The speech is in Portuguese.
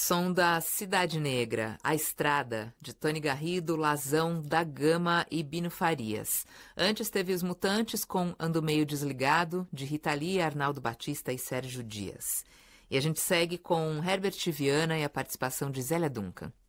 som da Cidade Negra, A Estrada, de Tony Garrido, Lazão, Da Gama e Bino Farias. Antes teve Os Mutantes com Ando Meio Desligado, de Rita Lee, Arnaldo Batista e Sérgio Dias. E a gente segue com Herbert Viana e a participação de Zélia Duncan.